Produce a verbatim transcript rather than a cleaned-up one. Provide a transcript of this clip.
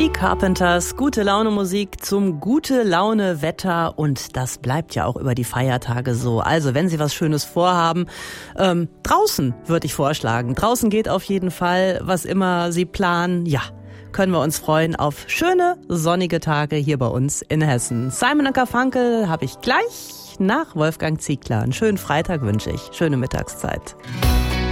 Die Carpenters, gute Laune Musik zum gute Laune Wetter und das bleibt ja auch über die Feiertage so. Also wenn Sie was Schönes vorhaben, ähm, draußen würde ich vorschlagen. Draußen geht auf jeden Fall, was immer Sie planen, ja, können wir uns freuen auf schöne sonnige Tage hier bei uns in Hessen. Simon und Garfunkel habe ich gleich nach Wolfgang Ziegler. Einen schönen Freitag wünsche ich, schöne Mittagszeit.